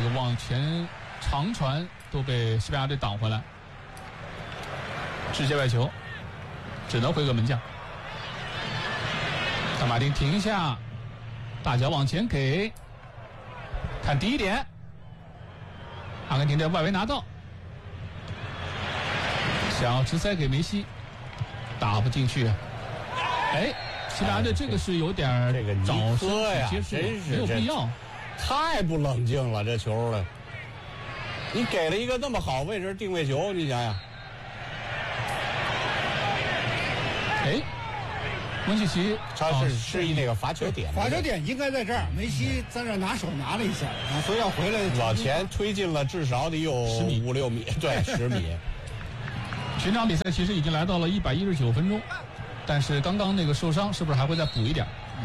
个往前长传都被西班牙队挡回来，直接外球，只能回个门将。萨马丁停下，大脚往前给，看第一点，阿根廷在外围拿到，想要直塞给梅西，打不进去。哎，西班牙队这个是有点早身体接触，没有必要。 太不冷静了，这球了。你给了一个那么好位置定位球，你想想。 哎，温契奇他是那个罚球点， 罚球点应该在这儿。梅西在这拿手拿了一下，所以要回来往前推进了至少得有5、6米，对，10米。 全场比赛其实已经来到了119分钟，但是刚刚那个受伤是不是还会再补一点？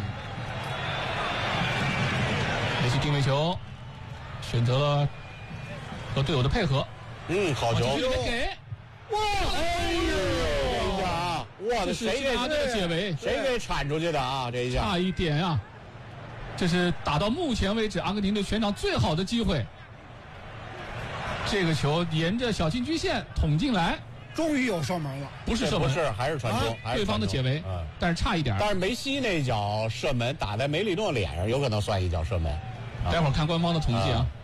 梅西定位球，选择了和队友的配合。 好球！ 给，哇！ 哎呦！哇，这谁给解围？ 谁给铲出去的啊？这一下差一点啊！这是打到目前为止阿根廷队全场最好的机会。这个球沿着小禁区线捅进来， 终于有射门了。 不是射门， 不是，还是传中， 对方的解围，但是差一点。 但是梅西那一脚射门打在梅里诺脸上，有可能算一脚射门。 待会儿看官方的统计啊。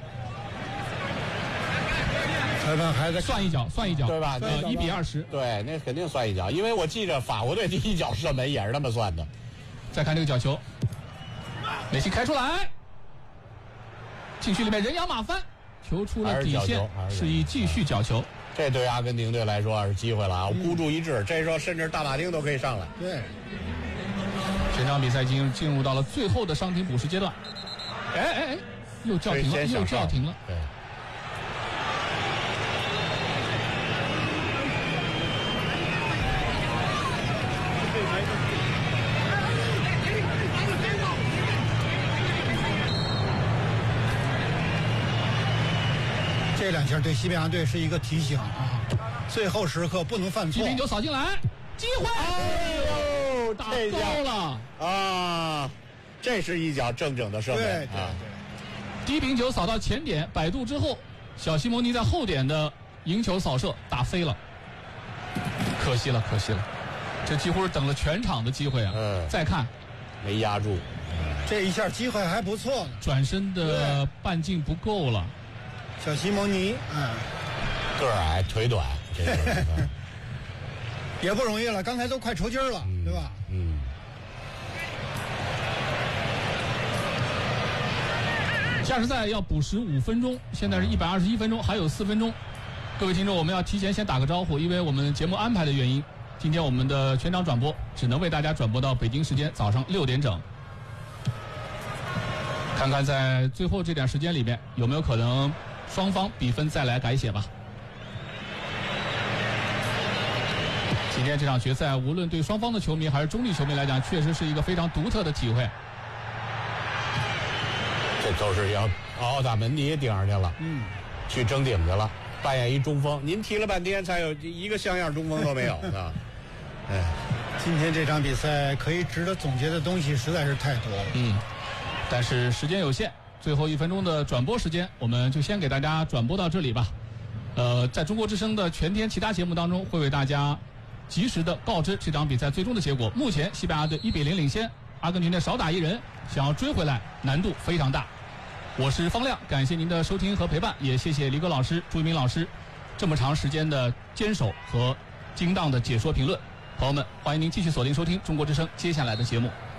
裁判还在算一脚， 对吧 ？1比20， 对，那肯定算一脚，因为我记着法国队第一脚射门也是那么算的。 再看这个角球，梅西开出来，禁区里面人仰马翻，球出了底线，示意继续角球。 这对阿根廷队来说是机会了啊！孤注一掷，这时候甚至大马丁都可以上来。 对， 全场比赛已经进入到了最后的伤停补时阶段。哎，又叫停了， 对。 这两下对西班牙队是一个提醒啊，最后时刻不能犯错。 1-9扫进来，机会！ 哎呦， 打高了啊！这是一脚正整的射门啊 ！1-9扫到前点摆渡之后，小西蒙尼在后点的迎球扫射打飞了，可惜了，这几乎是等了全场的机会啊！再看， 没压住， 这一下机会还不错呢， 转身的半径不够了。 小西蒙尼， 个儿矮腿短，这个也不容易了。刚才都快抽筋了，对吧？ 加时赛要补时5分钟，现在是121分钟，还有4分钟。各位听众，我们要提前先打个招呼，因为我们节目安排的原因，今天我们的全场转播只能为大家转播到北京时间早上6点整。看看在最后这点时间里面有没有可能双方比分再来改写吧。今天这场决赛无论对双方的球迷还是中立球迷来讲，确实是一个非常独特的体会。 这都是要奥达门迪顶上去了，去争顶去了，扮演一中锋。您提了半天，才有一个像样中锋都没有啊！ 今天这场比赛可以值得总结的东西实在是太多了。 但是时间有限，最后1分钟的转播时间，我们就先给大家转播到这里吧。在中国之声的全天其他节目当中，会为大家及时的告知这场比赛最终的结果。目前西班牙队1比0领先，阿根廷队少打1人，想要追回来难度非常大。我是方亮，感谢您的收听和陪伴，也谢谢李戈老师、朱一鸣老师这么长时间的坚守和精当的解说评论。朋友们，欢迎您继续锁定收听中国之声接下来的节目。